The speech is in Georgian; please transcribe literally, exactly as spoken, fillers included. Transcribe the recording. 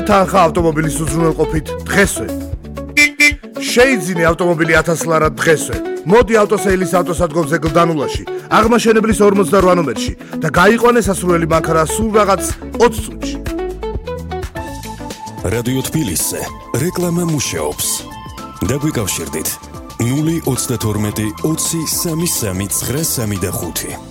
თანხა ავტომობილის უზრუნველყოფით დღესვე. შეიძინე ავტომობილი ათას ლარად დღესვე. მოდი ავტოსეილის ავტოსადგომზე გლდანულაში, აღმაშენებლის ორმოცდარვა ნომერში და გაიყვანე სასურველი მანქანა სულ რაღაც ოცი წუთში. რადიო თბილისზე რეკლამა მუშაობს. დაგვიკავშირდით ნული ოცდათორმეტი ოცი სამი სამი ცხრა სამი და ხუთი.